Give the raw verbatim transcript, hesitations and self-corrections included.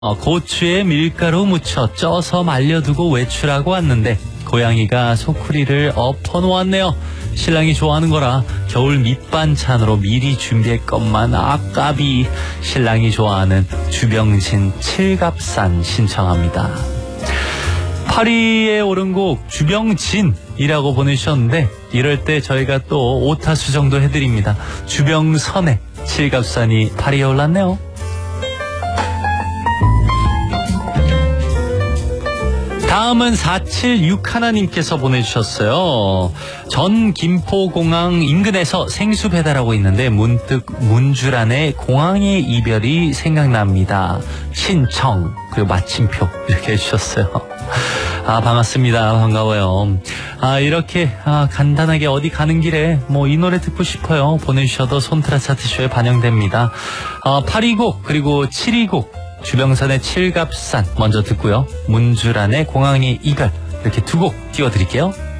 어, 고추에 밀가루 묻혀 쪄서 말려두고 외출하고 왔는데 고양이가 소쿠리를 엎어놓았네요. 신랑이 좋아하는 거라 겨울 밑반찬으로 미리 준비했건만 아까비. 신랑이 좋아하는 주병진 칠갑산 신청합니다. 파리에 오른 곡 주병진이라고 보내주셨는데 이럴 때 저희가 또 오타수 정도 해드립니다. 주병선의 칠갑산이 파리에 올랐네요. 다음은 사칠육일님께서 보내주셨어요. 전 김포공항 인근에서 생수 배달하고 있는데 문득 문주란의 공항의 이별이 생각납니다. 신청 그리고 마침표 이렇게 해주셨어요. 아 반갑습니다. 반가워요. 아 이렇게 아, 간단하게 어디 가는 길에 뭐 이 노래 듣고 싶어요. 보내주셔도 손트라 차트쇼에 반영됩니다. 아, 팔이곡 그리고 칠이곡 주병선의 칠갑산 먼저 듣고요. 문주란의 공항의 이별 이렇게 두 곡 띄워드릴게요.